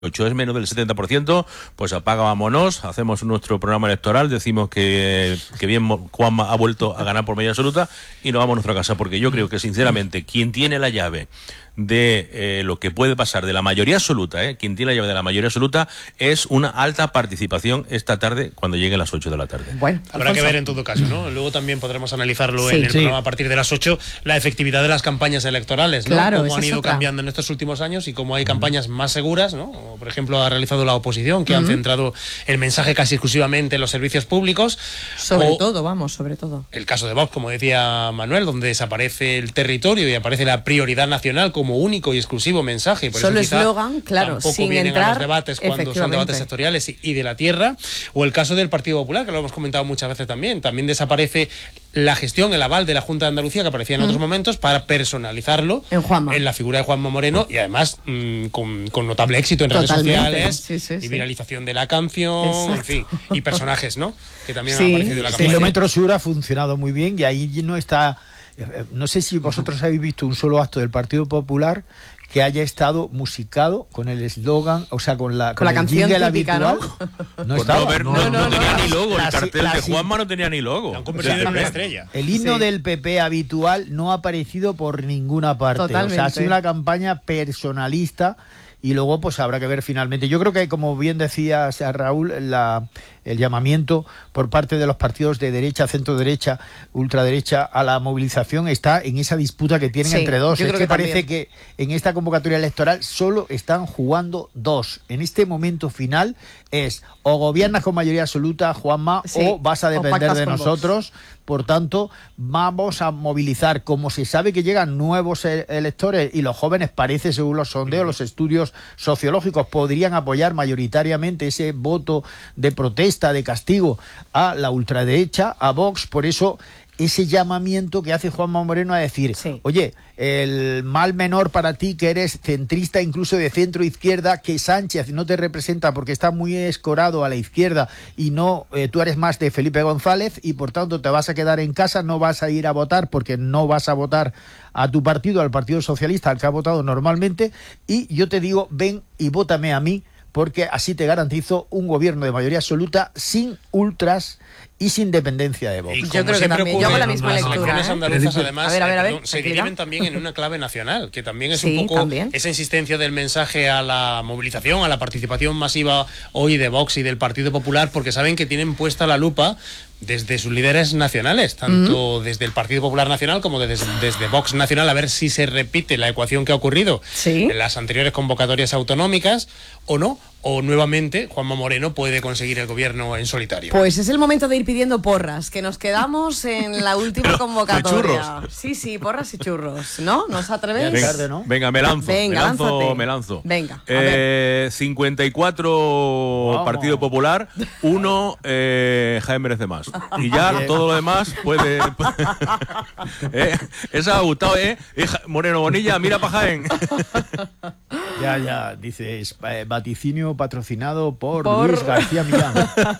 es menos del 70%, pues apaga, vámonos, hacemos nuestro programa electoral, decimos que bien Juanma ha vuelto a ganar por mayoría absoluta y nos vamos a nuestra casa, porque yo creo que sinceramente quien tiene la llave de lo que puede pasar de la mayoría absoluta, quien tiene la llave de la mayoría absoluta es una alta participación esta tarde cuando lleguen las 8 de la tarde. Bueno, habrá que ver en todo caso, ¿no? Luego también podremos analizarlo en el programa a partir de las 8, la efectividad de las campañas electorales, ¿no? Claro, cómo han ido cambiando en estos últimos años y cómo hay campañas más seguras, ¿no? Como por ejemplo ha realizado la oposición, que han centrado el mensaje casi exclusivamente en los servicios públicos. Sobre todo. El caso de Vox, como decía Manuel, donde desaparece el territorio y aparece la prioridad nacional como único y exclusivo mensaje. Por solo eso eslogan, claro, tampoco sin vienen entrar a los debates cuando son debates sectoriales y de la tierra. O el caso del Partido Popular, que lo hemos comentado muchas veces también. También desaparece la gestión, el aval de la Junta de Andalucía, que aparecía en otros momentos, para personalizarlo en la figura de Juanma Moreno, y además con notable éxito en redes sociales, y viralización de la canción, en fin, y personajes, ¿no? Que también han aparecido en la campaña. Kilómetro Sur ha funcionado muy bien y ahí no está. No sé si vosotros habéis visto un solo acto del Partido Popular que haya estado musicado con el eslogan, o sea, con la canción típica, habitual. No tenía ni logo, el cartel de Juanma no tenía ni logo. Lo han convertido en una estrella. El himno del PP habitual no ha aparecido por ninguna parte. Totalmente. O sea, ha sido una campaña personalista. Y luego pues habrá que ver finalmente. Yo creo que, como bien decía Raúl, el llamamiento por parte de los partidos de derecha, centro derecha, ultraderecha a la movilización está en esa disputa que tienen entre dos. Es que parece que en esta convocatoria electoral solo están jugando dos. En este momento final es o gobiernas con mayoría absoluta, Juanma, o vas a depender de nosotros. Por tanto, vamos a movilizar. Como se sabe que llegan nuevos electores y los jóvenes, parece, según los sondeos, los estudios sociológicos, podrían apoyar mayoritariamente ese voto de protesta, de castigo a la ultraderecha, a Vox. Por eso ese llamamiento que hace Juanma Moreno a decir, oye, el mal menor para ti, que eres centrista, incluso de centro izquierda, que Sánchez no te representa porque está muy escorado a la izquierda y no, tú eres más de Felipe González y por tanto te vas a quedar en casa, no vas a ir a votar porque no vas a votar a tu partido, al Partido Socialista, al que ha votado normalmente, y yo te digo, ven y vótame a mí, porque así te garantizo un gobierno de mayoría absoluta sin ultras y sin dependencia de Vox. Yo creo que también, yo hago la misma lectura. Las elecciones andaluzas, además, a ver, se dirimen también en una clave nacional, que también es un poco esa insistencia del mensaje a la movilización, a la participación masiva hoy de Vox y del Partido Popular, porque saben que tienen puesta la lupa desde sus líderes nacionales, tanto desde el Partido Popular Nacional como desde Vox Nacional, a ver si se repite la ecuación que ha ocurrido en las anteriores convocatorias autonómicas o no, o nuevamente Juanma Moreno puede conseguir el gobierno en solitario. Pues es el momento de ir pidiendo porras, que nos quedamos en la última convocatoria. Sí, porras y churros, ¿no? ¿Nos atrevéis? Venga, me lanzo. Venga, 54 Partido Popular, 1 Jaime merece más. Y ya todo lo demás puede... Esa ha gustado, Moreno Bonilla, mira pa' Jaén. Ya, dices, vaticinio patrocinado por Luis García Millán.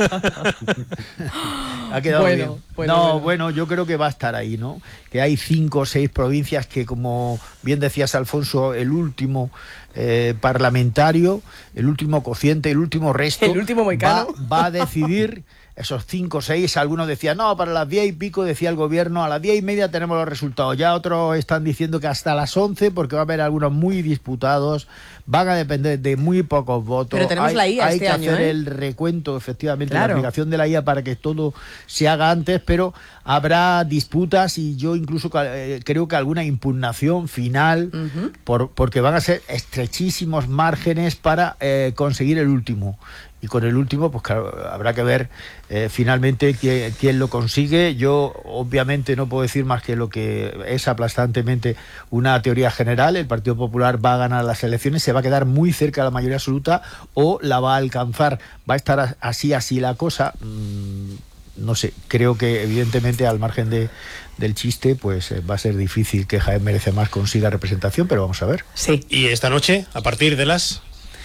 Ha quedado bien. Bueno, yo creo que va a estar ahí, ¿no? Que hay 5 o 6 provincias que, como bien decías, Alfonso, el último parlamentario, el último cociente, el último resto, el último moicano, va a decidir esos 5 o 6. Algunos decían, no, para las 10 y pico, decía el gobierno, a las 10 y media tenemos los resultados. Ya otros están diciendo que hasta las 11, porque va a haber algunos muy disputados, van a depender de muy pocos votos. Pero tenemos la IA hay este que año, hacer el recuento, efectivamente, la aplicación de la IA para que todo se haga antes, pero habrá disputas y yo incluso creo que alguna impugnación final, porque van a ser estrechísimos márgenes para conseguir el último. Y con el último, pues claro, habrá que ver finalmente quién lo consigue. Yo obviamente no puedo decir más que lo que es aplastantemente una teoría general. El Partido Popular va a ganar las elecciones, se va a quedar muy cerca de la mayoría absoluta o la va a alcanzar. Va a estar así la cosa. No sé, creo que evidentemente al margen del chiste, pues va a ser difícil que Jaén merece más consiga representación, pero vamos a ver. Sí. Y esta noche, a partir de las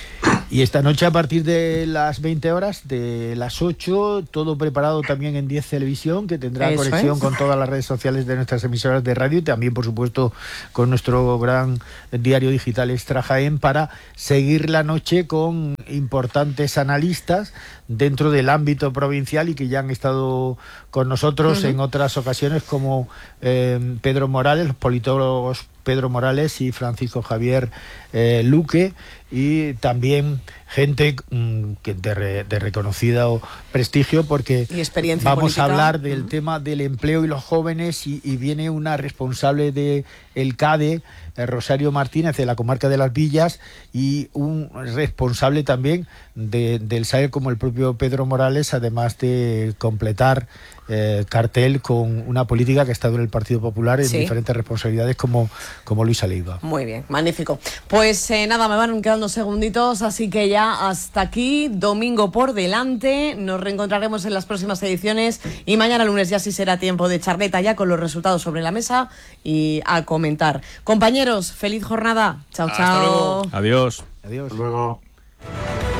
Y esta noche a partir de las 20 horas, de las 8, todo preparado también en 10 Televisión, que tendrá conexión con todas las redes sociales de nuestras emisoras de radio y también, por supuesto, con nuestro gran diario digital Extra Jaén, para seguir la noche con importantes analistas dentro del ámbito provincial y que ya han estado con nosotros en otras ocasiones, como Pedro Morales, los politólogos Pedro Morales y Francisco Javier Luque, y también gente de reconocido prestigio, porque vamos política. A hablar del tema del empleo y los jóvenes, y viene una responsable de el CADE, Rosario Martínez, de la comarca de Las Villas, y un responsable también del SAER como el propio Pedro Morales, además de completar cartel con una política que ha estado en el Partido Popular en diferentes responsabilidades como Luisa Leiva. Muy bien, magnífico. Pues nada, me van quedando segunditos, así que ya hasta aquí, domingo por delante, nos reencontraremos en las próximas ediciones y mañana lunes ya sí será tiempo de charleta ya con los resultados sobre la mesa y a comentar. Compañeros, feliz jornada. Chao, chao. Adiós. Adiós. Hasta luego.